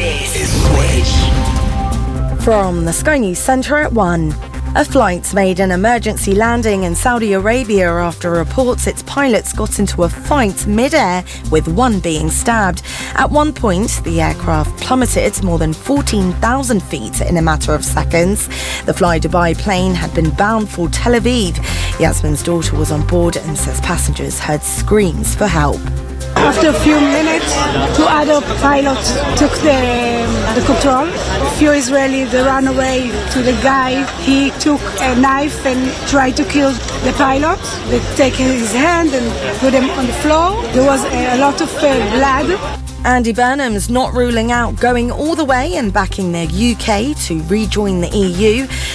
This is Switch. From the Sky News Centre at 1. A flight made an emergency landing in Saudi Arabia after reports its pilots got into a fight mid-air, with one being stabbed. At one point, the aircraft plummeted more than 14,000 feet in a matter of seconds. The Fly Dubai plane had been bound for Tel Aviv. Yasmin's daughter was on board and says passengers heard screams for help. After a few minutes, two other pilots took the control. A few Israelis, they ran away to the guy. He took a knife and tried to kill the pilot. They take his hand and put him on the floor. There was a lot of blood. Andy Burnham's not ruling out going all the way and backing the UK to rejoin the EU.